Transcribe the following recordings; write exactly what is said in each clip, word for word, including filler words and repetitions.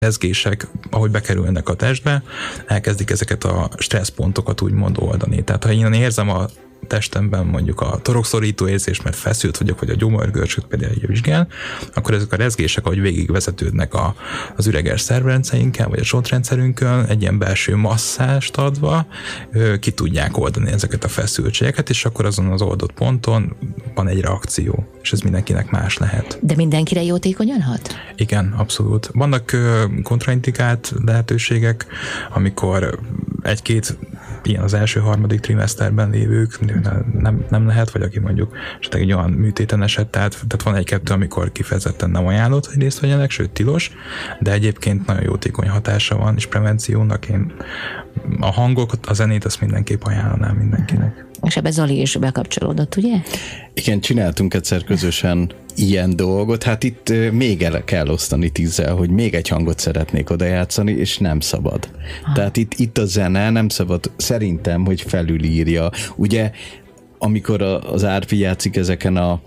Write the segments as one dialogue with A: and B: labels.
A: rezgések, ahogy bekerülnek a testbe, elkezdik ezeket a stresszpontokat úgymond oldani. Tehát ha én érzem a testemben mondjuk a torokszorító érzés, mert feszült vagyok, vagy a gyomorgörcsöt például egy vizsgál, akkor ezek a rezgések, ahogy végigvezetődnek a, az üreges szervrendszerünkön, vagy a csontrendszerünkön, egy ilyen belső masszást adva ki tudják oldani ezeket a feszültségeket, és akkor azon az oldott ponton van egy reakció, és ez mindenkinek más lehet.
B: De mindenkire jótékonyan hat?
A: Igen, abszolút. Vannak kontraindikált lehetőségek, amikor egy-két ilyen az első harmadik trimeszterben lévők nem, nem lehet, vagy aki mondjuk esetleg egy olyan műtéten esett, tehát, tehát van egy-kettő, amikor kifejezetten nem ajánlott, hogy részt vegyenek, sőt tilos, de egyébként nagyon jótékony hatása van, és prevenciónak én a hangokat, a zenét, azt mindenképp ajánlanám mindenkinek.
B: És ebbe Zoli is bekapcsolódott, ugye?
C: Igen, csináltunk egyszer közösen ilyen dolgot, hát itt még el kell osztani tízzel, hogy még egy hangot szeretnék oda játszani, és nem szabad. Ha. Tehát itt, itt a zene nem szabad, szerintem, hogy felülírja. Ugye, amikor az árpi játszik ezeken a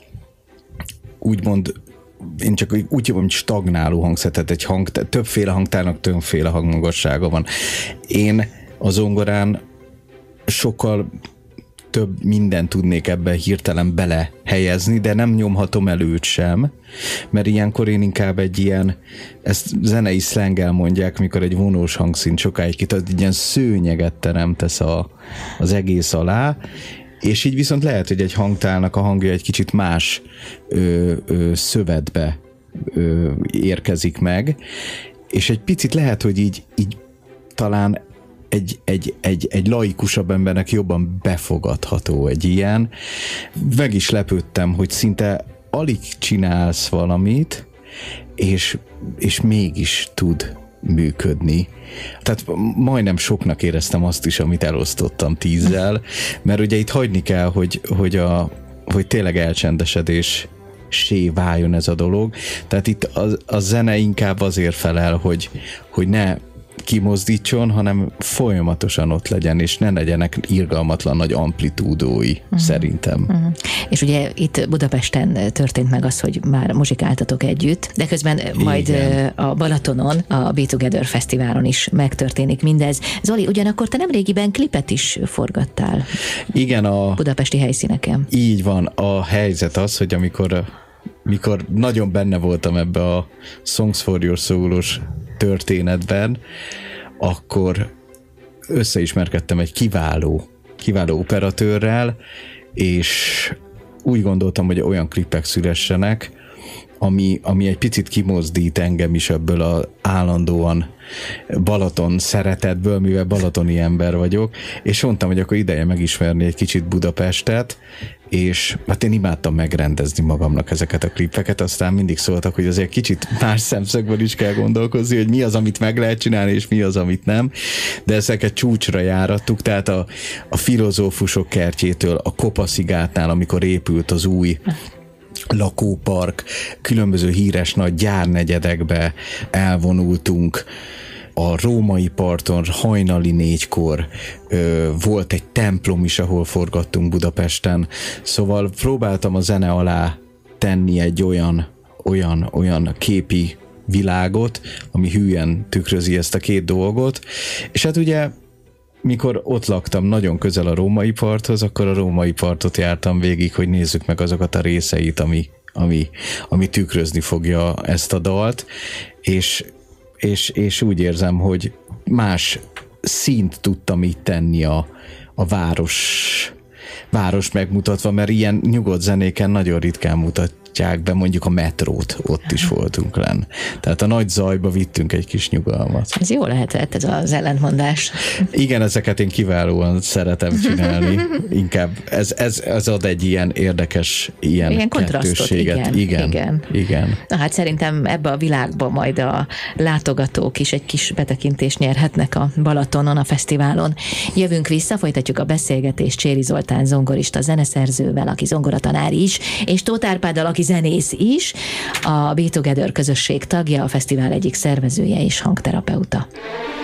C: úgymond én csak úgy hívom, hogy stagnáló hangszeret, egy hang, többféle hangtárnak többféle hangmagassága van. Én a zongorán sokkal több mindent tudnék ebbe hirtelen bele helyezni, de nem nyomhatom előtt sem, mert ilyenkor én inkább egy ilyen, ezt zenei szlenggel mondják, mikor egy vonós hangszínt sokáig kitart, egy ilyen szőnyeget teremtesz a, az egész alá, és így viszont lehet, hogy egy hangtálnak a hangja egy kicsit más ö, ö, szövetbe ö, érkezik meg, és egy picit lehet, hogy így, így talán Egy, egy, egy, egy laikusabb embernek jobban befogadható egy ilyen. Meg is lepődtem, hogy szinte alig csinálsz valamit, és, és mégis tud működni. Tehát majdnem soknak éreztem azt is, amit elosztottam tízzel, mert ugye itt hagyni kell, hogy, hogy, a, hogy tényleg elcsendesedés sé váljon ez a dolog. Tehát itt a, a zene inkább azért felel, hogy, hogy ne kimozdítson, hanem folyamatosan ott legyen, és ne legyenek irgalmatlan nagy amplitúdói, uh-huh. szerintem.
B: Uh-huh. És ugye itt Budapesten történt meg az, hogy már muzsikáltatok együtt, de közben majd igen. a Balatonon, a Be Together Fesztiválon is megtörténik mindez. Zoli, ugyanakkor te nemrégiben klipet is forgattál.
C: Igen, a
B: budapesti helyszíneken.
C: Így van. A helyzet az, hogy amikor mikor nagyon benne voltam ebbe a Songs for Your Soul-os történetben, akkor összeismerkedtem egy kiváló, kiváló operatőrrel, és úgy gondoltam, hogy olyan klippek szülessenek, ami, ami egy picit kimozdít engem is ebből az állandóan Balaton szeretetből, mivel balatoni ember vagyok, és mondtam, hogy akkor ideje megismerni egy kicsit Budapestet, és hát én imádtam megrendezni magamnak ezeket a klippeket, aztán mindig szóltak, hogy azért kicsit más szemszögből is kell gondolkozni, hogy mi az, amit meg lehet csinálni, és mi az, amit nem, de ezeket csúcsra járattuk, tehát a, a filozófusok kertjétől a Kopaszigátnál, amikor épült az új lakópark, különböző híres nagy gyárnegyedekbe elvonultunk, a római parton hajnali négykor ö, volt egy templom is, ahol forgattunk Budapesten, szóval próbáltam a zene alá tenni egy olyan, olyan, olyan képi világot, ami hülyen tükrözi ezt a két dolgot, és hát ugye mikor ott laktam nagyon közel a római parthoz, akkor a római partot jártam végig, hogy nézzük meg azokat a részeit, ami, ami, ami tükrözni fogja ezt a dalt, és, és, és úgy érzem, hogy más színt tudtam így tenni a, a város, város megmutatva, mert ilyen nyugodt zenéken nagyon ritkán mutat be mondjuk a metrót, ott is voltunk lenn. Tehát a nagy zajba vittünk egy kis nyugalmat.
B: Ez jó lehetett, ez az ellentmondás.
C: Igen, ezeket én kiválóan szeretem csinálni. Inkább ez, ez, ez ad egy ilyen érdekes ilyen, ilyen kettősséget. Igen, igen, igen. igen.
B: Na hát szerintem ebbe a világba majd a látogatók is egy kis betekintést nyerhetnek a Balatonon, a fesztiválon. Jövünk vissza, folytatjuk a beszélgetést Cséri Zoltán zongorista zeneszerzővel, aki zongoratanár is, és Tóth Árpáddal, aki zenész is, a Be Together közösség tagja, a fesztivál egyik szervezője és hangterapeuta.